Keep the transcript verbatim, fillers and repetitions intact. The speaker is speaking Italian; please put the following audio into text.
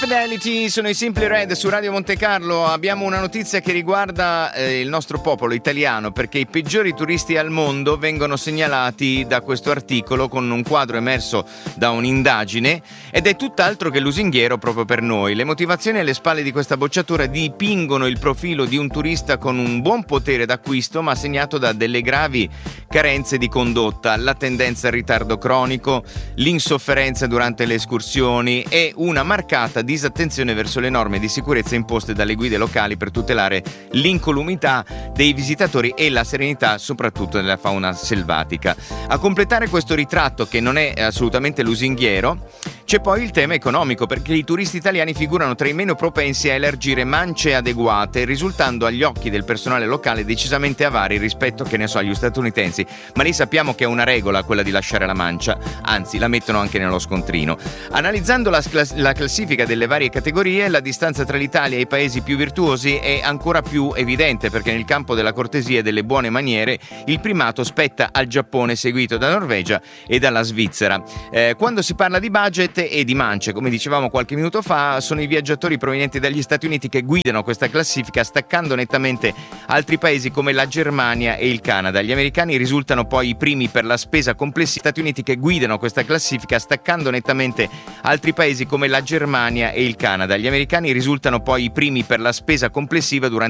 Fidelity, sono i Simply Red su Radio Monte Carlo. Abbiamo una notizia che riguarda eh, il nostro popolo italiano, perché i peggiori turisti al mondo vengono segnalati da questo articolo con un quadro emerso da un'indagine, ed è tutt'altro che lusinghiero proprio per noi. Le motivazioni alle spalle di questa bocciatura dipingono il profilo di un turista con un buon potere d'acquisto, ma segnato da delle gravi carenze di condotta, la tendenza al ritardo cronico, l'insofferenza durante le escursioni e una marcata disattenzione verso le norme di sicurezza imposte dalle guide locali per tutelare l'incolumità dei visitatori e la serenità soprattutto della fauna selvatica. A completare questo ritratto, che non è assolutamente lusinghiero, c'è poi il tema economico, perché i turisti italiani figurano tra i meno propensi a elargire mance adeguate, risultando agli occhi del personale locale decisamente avari rispetto, che ne so, agli statunitensi. Ma lì sappiamo che è una regola quella di lasciare la mancia, anzi la mettono anche nello scontrino. Analizzando la, la classifica delle varie categorie, la distanza tra l'Italia e i paesi più virtuosi è ancora più evidente, perché nel campo della cortesia e delle buone maniere il primato spetta al Giappone, seguito da Norvegia e dalla Svizzera. Eh, quando si parla di budget e di mance, come dicevamo qualche minuto fa, sono i viaggiatori provenienti dagli Stati Uniti che guidano questa classifica, staccando nettamente altri paesi come la Germania e il Canada. Gli americani risultano poi i primi per la spesa complessiva. Stati Uniti che guidano questa classifica, staccando nettamente altri paesi come la Germania e il Canada. Gli americani risultano poi i primi per la spesa complessiva durante